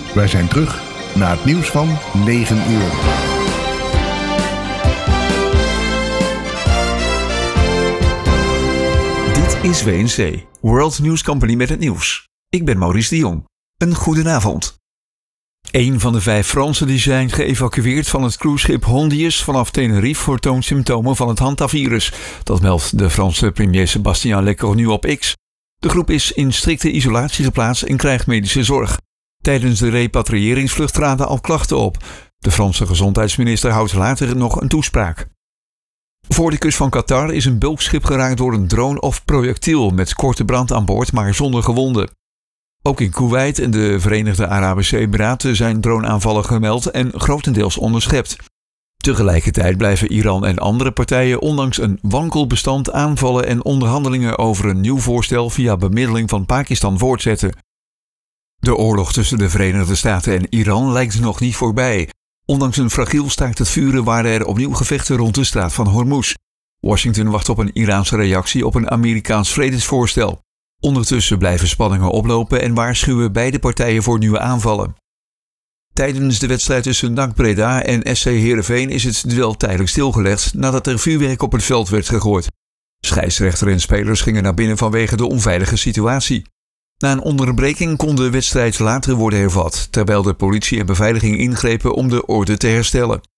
Wij zijn terug na het nieuws van 9 uur. Dit is WNC, World News Company met het nieuws. Ik ben Maurice de Jong. Een goedenavond. Een van de 5 Fransen die zijn geëvacueerd van het cruiseschip Hondius vanaf Tenerife vertoont symptomen van het hantavirus. Dat meldt de Franse premier Sébastien Lecornu op X. De groep is in strikte isolatie geplaatst en krijgt medische zorg. Tijdens de repatriëringsvlucht traden al klachten op. De Franse gezondheidsminister houdt later nog een toespraak. Voor de kust van Qatar is een bulkschip geraakt door een drone of projectiel met korte brand aan boord, maar zonder gewonden. Ook in Kuwait en de Verenigde Arabische Emiraten zijn droneaanvallen gemeld en grotendeels onderschept. Tegelijkertijd blijven Iran en andere partijen ondanks een wankel bestand aanvallen en onderhandelingen over een nieuw voorstel via bemiddeling van Pakistan voortzetten. De oorlog tussen de Verenigde Staten en Iran lijkt nog niet voorbij. Ondanks een fragiel staakt het vuren waren er opnieuw gevechten rond de straat van Hormuz. Washington wacht op een Iraanse reactie op een Amerikaans vredesvoorstel. Ondertussen blijven spanningen oplopen en waarschuwen beide partijen voor nieuwe aanvallen. Tijdens de wedstrijd tussen NAC Breda en SC Heerenveen is het duel tijdelijk stilgelegd nadat er vuurwerk op het veld werd gegooid. Scheidsrechter en spelers gingen naar binnen vanwege de onveilige situatie. Na een onderbreking kon de wedstrijd later worden hervat, terwijl de politie en beveiliging ingrepen om de orde te herstellen.